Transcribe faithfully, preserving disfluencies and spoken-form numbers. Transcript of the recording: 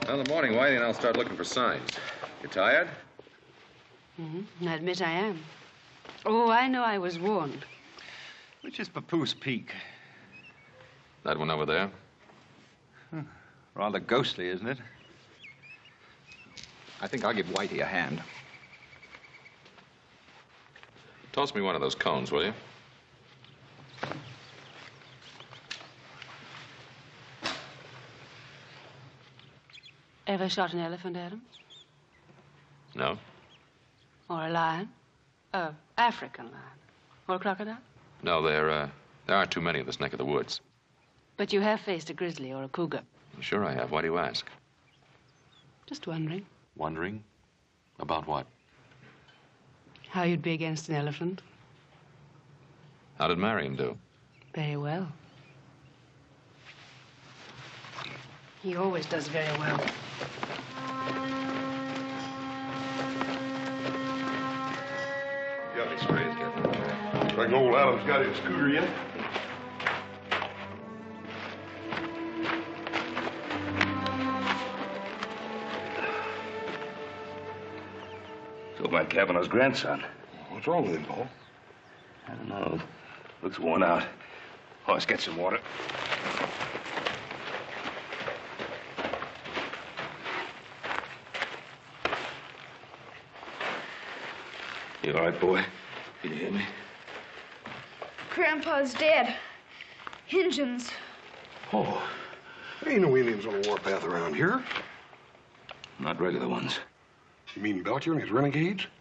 Well, in the morning, Whitey and I'll start looking for signs. You tired? Mm-hmm. I admit I am. Oh, I know I was warned. Which is Papoose Peak? That one over there? Huh. Rather ghostly, isn't it? I think I'll give Whitey a hand. Toss me one of those cones, will you? Ever shot an elephant, Adam? No. Or a lion? A African lion? Or a crocodile? No, there, uh, there aren't too many of this neck of the woods. But you have faced a grizzly or a cougar. Sure I have. Why do you ask? Just wondering. Wondering? About what? How you'd be against an elephant. How did Marion do? Very well. He always does very well. Got any strays, Captain? Reckon old Adam's got his scooter yet? So my Kavanaugh's grandson. What's wrong with him, Paul? I don't know. Looks worn out. Oh, let's get some water. You all right, boy? Can you hear me? Grandpa's dead. Injuns. Oh, there ain't no Indians on the warpath around here. Not regular ones. You mean Belcher and his renegades?